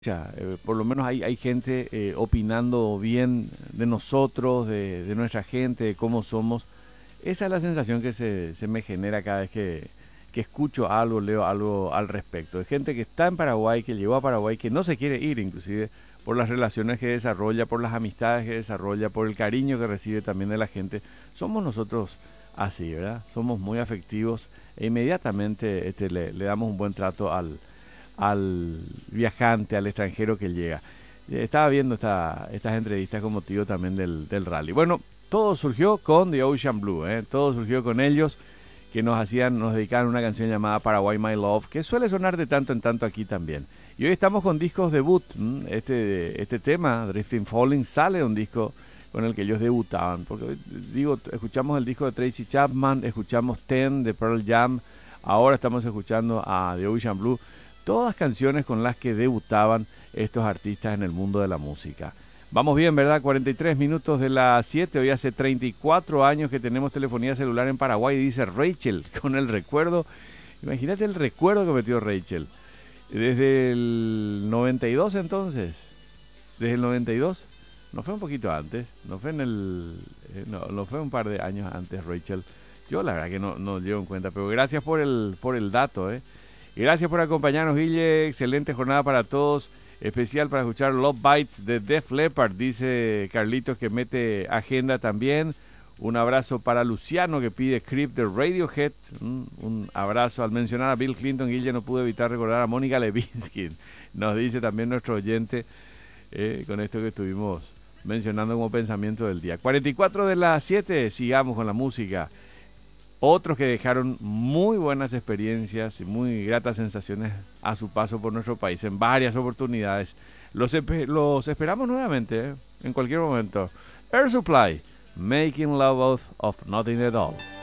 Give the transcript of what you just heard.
Por lo menos hay gente opinando bien de nosotros, de nuestra gente, de cómo somos. Esa es la sensación que se me genera cada vez que escucho algo, leo algo al respecto. De gente que está en Paraguay, que llegó a Paraguay, que no se quiere ir, inclusive por las relaciones que desarrolla, por las amistades que desarrolla, por el cariño que recibe también de la gente. Somos nosotros así, ¿verdad? Somos muy afectivos e inmediatamente le damos un buen trato al viajante, al extranjero que llega. Estaba viendo estas entrevistas con motivo también del rally. Bueno, todo surgió con The Ocean Blue, ¿eh? Todo surgió con ellos, que nos dedicaron una canción llamada Paraguay My Love, que suele sonar de tanto en tanto aquí también. Y hoy estamos con discos debut. Este tema, Drifting Falling, sale de un disco con el que ellos debutaban. Porque digo, escuchamos el disco de Tracy Chapman, escuchamos Ten de Pearl Jam, ahora estamos escuchando a The Ocean Blue. Todas canciones con las que debutaban estos artistas en el mundo de la música. Vamos bien, ¿verdad? 43 minutos de las 7. Hoy hace 34 años que tenemos telefonía celular en Paraguay, dice Rachel, con el recuerdo. Imagínate el recuerdo que metió Rachel. Desde el 92 entonces. Desde el 92. No fue un poquito antes. No fue no fue un par de años antes, Rachel. Yo la verdad que no llevo en cuenta, pero gracias por el dato, ¿eh? Y gracias por acompañarnos, Guille. Excelente jornada para todos. Especial para escuchar Love Bites de Def Leppard, dice Carlitos, que mete agenda también. Un abrazo para Luciano, que pide Creep de Radiohead. Un abrazo. Al mencionar a Bill Clinton, Guille no pudo evitar recordar a Mónica Lewinsky. Nos dice también nuestro oyente, con esto que estuvimos mencionando como pensamiento del día. 44 de las 7, sigamos con la música. Otros que dejaron muy buenas experiencias y muy gratas sensaciones a su paso por nuestro país en varias oportunidades. Los esperamos nuevamente, en cualquier momento. Air Supply, Making Love of Nothing at All.